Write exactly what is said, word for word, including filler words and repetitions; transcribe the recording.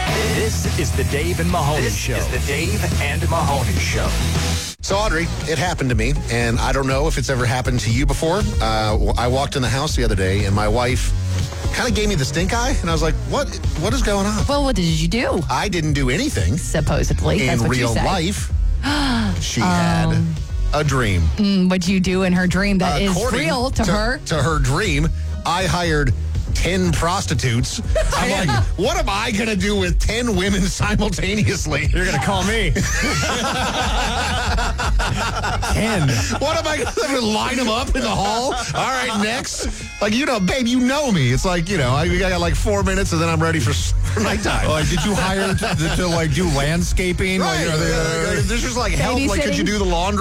This is the Dave and Mahoney This Show. is the Dave and Mahoney Show. So, Audrey, it happened to me, and I don't know if it's ever happened to you before. Uh, I walked in the house the other day, and my wife kind of gave me the stink eye, and I was like, what? What is going on? Well, what did you do? I didn't do anything. Supposedly. In That's what real you say. life, she had a dream. Mm, what you do in her dream that is According real to, her. To her dream, I hired ten prostitutes. I'm like, what am I going to do with ten women simultaneously? You're going to call me. ten. What am I going to line them up in the hall? All right, next. Like, you know, babe, you know me. It's like, you know, I, I got like four minutes and then I'm ready for, for nighttime. Like, did you hire to, to like do landscaping? Right. Like, are they, uh, There's just like help. Like, could you Babysitting? do the laundry?